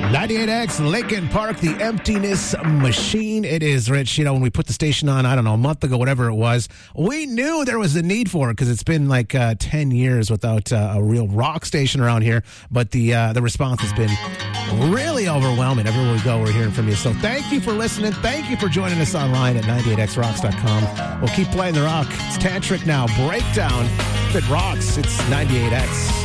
98X, Lincoln Park, the emptiness machine. It is, Rich. You know, when we put the station on, I don't know, a month ago, whatever it was, we knew there was a need for it because it's been like 10 years without a real rock station around here. But the response has been really overwhelming. Everywhere we go, we're hearing from you. So thank you for listening. Thank you for joining us online at 98xrocks.com. We'll keep playing the rock. It's Tantric now. Breakdown. If it rocks, it's 98X.